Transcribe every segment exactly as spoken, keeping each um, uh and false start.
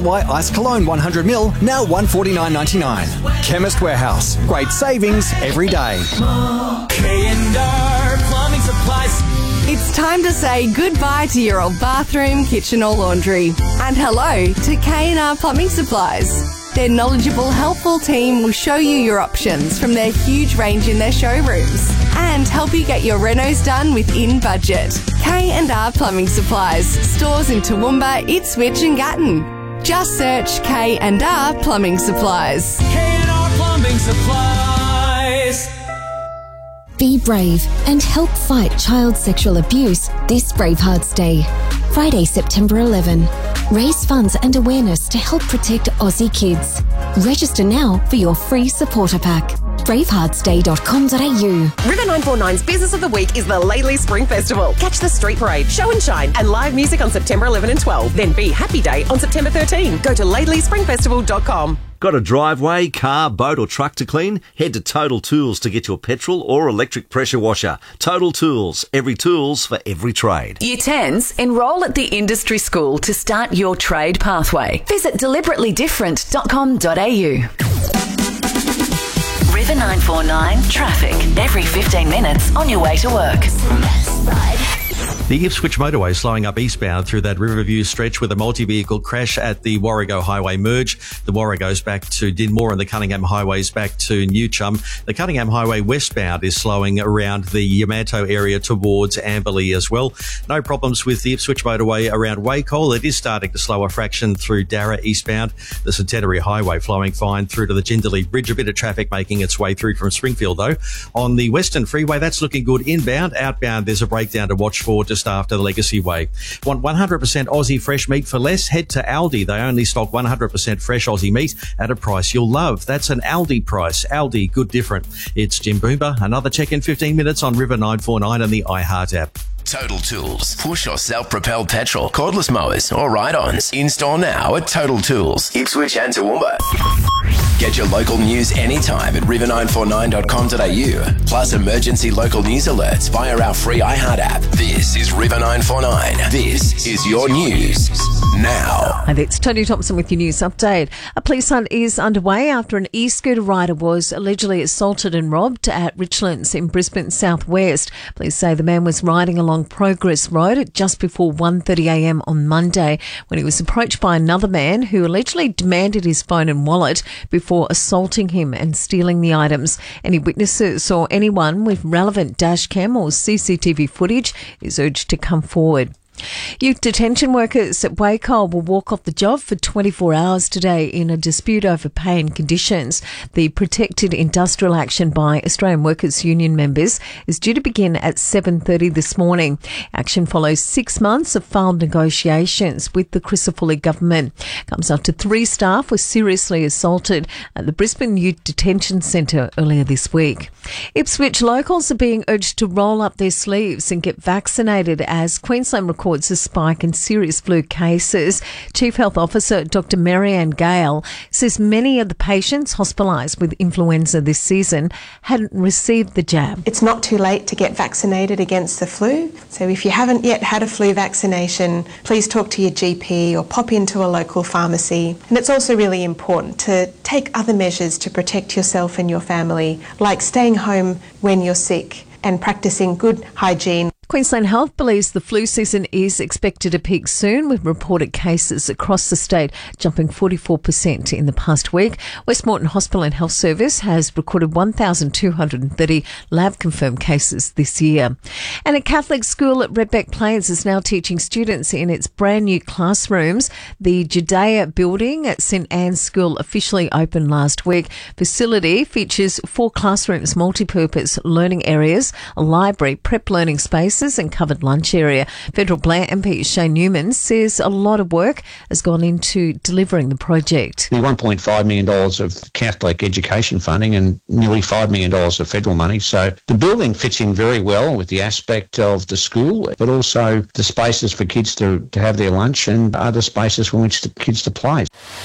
White Ice Cologne one hundred milliliters, now one hundred forty-nine dollars ninety-nine. Chemist Warehouse. Great savings every day. K and R Plumbing Supplies. It's time to say goodbye to your old bathroom, kitchen or laundry. And hello to K and R Plumbing Supplies. Their knowledgeable, helpful team will show you your options from their huge range in their showrooms and help you get your renos done within budget. K and R Plumbing Supplies. Stores in Toowoomba, Ipswich and Gatton. Just search K and R Plumbing Supplies. K and R Plumbing Supplies. Be brave and help fight child sexual abuse this Bravehearts Day. Friday, September eleventh. Raise funds and awareness to help protect Aussie kids. Register now for your free supporter pack. bravehearts day dot com dot a u. River nine forty-nine's Business of the Week is the Laidley Spring Festival. Catch the street parade, show and shine, and live music on September eleventh and twelfth. Then be Happy Day on September thirteenth. Go to laidley spring festival dot com. Got a driveway, car, boat or truck to clean? Head to Total Tools to get your petrol or electric pressure washer. Total Tools. Every tools for every trade. Year tens, enrol at the industry school to start your trade pathway. Visit deliberately different dot com dot a u. River nine forty-nine traffic every fifteen minutes on your way to work. The Ipswich motorway slowing up eastbound through that Riverview stretch with a multi-vehicle crash at the Warrego Highway merge. The Warrego's back to Dinmore and the Cunningham Highway's back to Newchum. The Cunningham Highway westbound is slowing around the Yamato area towards Amberley as well. No problems with the Ipswich motorway around Wacol. It is starting to slow a fraction through Darra eastbound. The Centenary Highway flowing fine through to the Jindalee Bridge. A bit of traffic making its way through from Springfield though. On the Western Freeway, that's looking good inbound. Outbound, there's a breakdown to watch for just after the Legacy Way. Want one hundred percent Aussie fresh meat for less? Head to Aldi. They only stock one hundred percent fresh Aussie meat at a price you'll love. That's an Aldi price. Aldi, good different. It's Jim Boomba. Another check in fifteen minutes on River nine forty-nine and the iHeart app. Total Tools. Push or self-propelled petrol, cordless mowers or ride-ons. In-store now at Total Tools. Ipswich and Toowoomba. Get your local news anytime at river nine forty-nine dot com dot a u. Plus emergency local news alerts via our free iHeart app. This is River nine forty-nine. This is your news now. Hi, it's Tony Thompson with your news update. A police hunt is underway after an e-scooter rider was allegedly assaulted and robbed at Richlands in Brisbane southwest. Police say the man was riding along Progress Road at just before one thirty a m on Monday when he was approached by another man who allegedly demanded his phone and wallet before assaulting him and stealing the items. Any witnesses or anyone with relevant dashcam or C C T V footage is urged to come forward. Youth detention workers at Wacol will walk off the job for twenty-four hours today in a dispute over pay and conditions. The protected industrial action by Australian Workers Union members is due to begin at seven thirty this morning. Action follows six months of failed negotiations with the Crisafulli government. Comes after three staff were seriously assaulted at the Brisbane Youth Detention Centre earlier this week. Ipswich locals are being urged to roll up their sleeves and get vaccinated as Queensland records a spike in serious flu cases. Chief Health Officer Doctor Marianne Gale says many of the patients hospitalised with influenza this season hadn't received the jab. It's not too late to get vaccinated against the flu. So if you haven't yet had a flu vaccination, please talk to your G P or pop into a local pharmacy. And it's also really important to take other measures to protect yourself and your family, like staying home when you're sick and practicing good hygiene. Queensland Health believes the flu season is expected to peak soon, with reported cases across the state jumping forty-four percent in the past week. Westmoreton Hospital and Health Service has recorded one thousand two hundred thirty lab-confirmed cases this year. And a Catholic school at Redback Plains is now teaching students in its brand-new classrooms. The Judea building at St Anne's School officially opened last week. Facility features four classrooms, multi-purpose learning areas, a library, prep learning space, and covered lunch area. Federal Blair M P Shane Newman says a lot of work has gone into delivering the project. The one point five million dollars of Catholic education funding and nearly five million dollars of federal money. So the building fits in very well with the aspect of the school, but also the spaces for kids to, to have their lunch and other spaces for which the kids to play.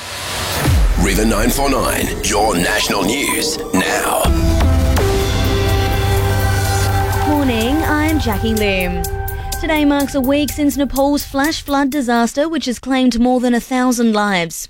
River nine forty-nine, your national news now. Morning, I'm Jackie Lim. Today marks a week since Nepal's flash flood disaster, which has claimed more than a thousand lives.